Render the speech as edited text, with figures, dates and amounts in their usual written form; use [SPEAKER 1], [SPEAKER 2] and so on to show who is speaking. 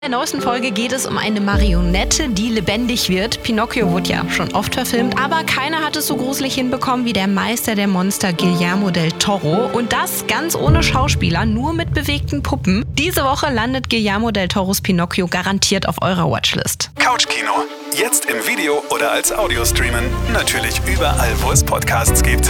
[SPEAKER 1] In der neuesten Folge geht es um eine Marionette, die lebendig wird. Pinocchio wurde ja schon oft verfilmt, aber keiner hat es so gruselig hinbekommen wie der Meister der Monster Guillermo del Toro. Und das ganz ohne Schauspieler, nur mit bewegten Puppen. Diese Woche landet Guillermo del Toros Pinocchio garantiert auf eurer Watchlist.
[SPEAKER 2] Couchkino. Jetzt im Video oder als Audio streamen. Natürlich überall, wo es Podcasts gibt.